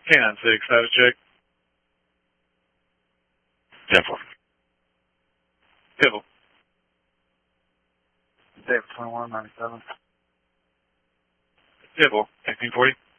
K-9-6, status check. 10-4. Civil. David 2197. Civil. 1840.